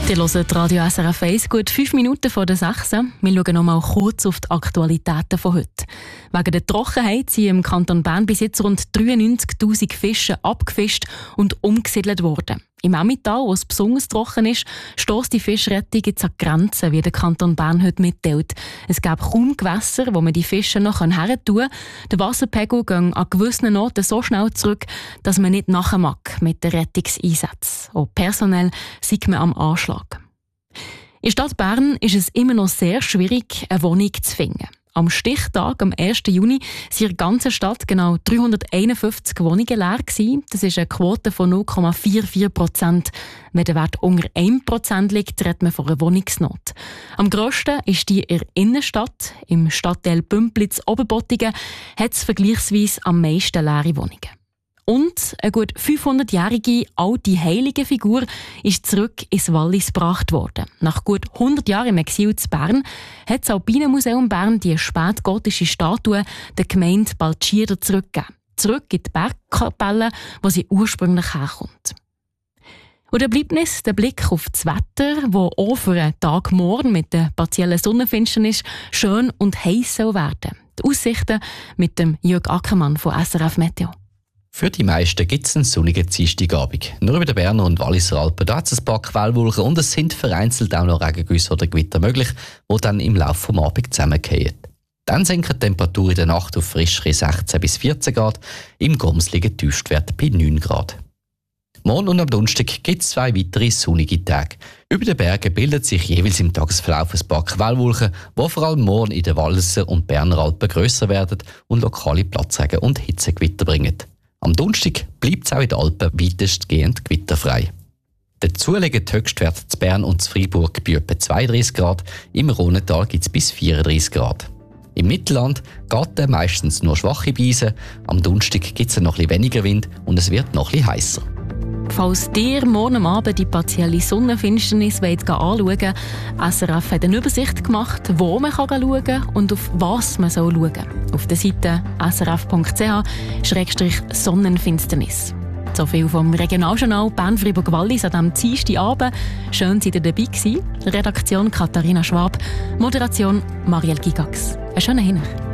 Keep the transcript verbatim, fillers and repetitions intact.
Ihr hört Radio S R F eins, gut fünf Minuten vor der sechs. Wir schauen noch mal kurz auf die Aktualitäten von heute. Wegen der Trockenheit sind im Kanton Bern bis jetzt rund dreiundneunzigtausend Fische abgefischt und umgesiedelt worden. Im Emmental, wo es besonders trocken ist, stösst die Fischrettung jetzt an Grenzen, wie der Kanton Bern heute mitteilt. Es gäbe kaum Gewässer, wo man die Fische noch her tun kann. Der Wasserpegel geht an gewissen Orten so schnell zurück, dass man nicht nachher mag mit den Rettungseinsätzen. Auch personell sieht man am Anschlag. In der Stadt Bern ist es immer noch sehr schwierig, eine Wohnung zu finden. Am Stichtag, am ersten Juni, waren in der ganzen Stadt genau dreihunderteinundfünfzig Wohnungen leer gewesen. Das ist eine Quote von null Komma vierundvierzig Prozent. Wenn der Wert unter ein Prozent liegt, redet man von einer Wohnungsnot. Am grössten ist die in der Innenstadt. Im Stadtteil Bümpliz-Oberbottigen hat es vergleichsweise am meisten leere Wohnungen. Und eine gut fünfhundertjährige alte heilige Figur ist zurück ins Wallis gebracht worden. Nach gut hundert Jahren im Exil zu Bern hat das Alpine Museum Bern die spätgotische Statue der Gemeinde Baltschirder zurückgegeben. Zurück in die Bergkapelle, wo sie ursprünglich herkommt. Und dann bleibt uns der Blick auf das Wetter, das auch für einen Tag morgen mit der partiellen Sonnenfinsternis schön und heiß soll werden. Die Aussichten mit dem Jörg Ackermann von S R F Meteo. Für die meisten gibt es einen sonnigen Dienstagabend. Nur über den Berner und Walliser Alpen hat es ein paar Quellwolken und es sind vereinzelt auch noch Regengüsse oder Gewitter möglich, die dann im Laufe des Abends zusammenfallen. Dann sinken die Temperaturen in der Nacht auf frischere sechzehn bis vierzehn Grad, im Goms liegen die Tiefstwerte bei neun Grad. Morgen und am Donnerstag gibt es zwei weitere sonnige Tage. Über den Bergen bildet sich jeweils im Tagesverlauf ein paar Quellwolken, die vor allem morgen in den Walliser und Berner Alpen grösser werden und lokale Platzregen und Hitzegewitter bringen. Am Donnerstag bleibt es auch in den Alpen weitestgehend gewitterfrei. Dazu liegen die Höchstwerte zu Bern und zu Freiburg bei etwa zweiunddreißig Grad, im Rhontal gibt es bis vierunddreißig Grad. Im Mittelland geht meistens nur schwache Brise, am Donnerstag gibt es noch ein bisschen weniger Wind und es wird noch ein bisschen heißer. Falls ihr morgen Abend die partielle Sonnenfinsternis anschauen wollt, S R F hat eine Übersicht gemacht, wo man schauen kann und auf was man schauen soll. Auf der Seite s r f punkt c h slash Sonnenfinsternis. So viel vom Regionaljournal Bern-Fribourg-Wallis an diesem Dienstagabend. Schön, dass ihr dabei gewesen. Redaktion Katharina Schwab, Moderation Marielle Gigax. Einen schönen Hinweis.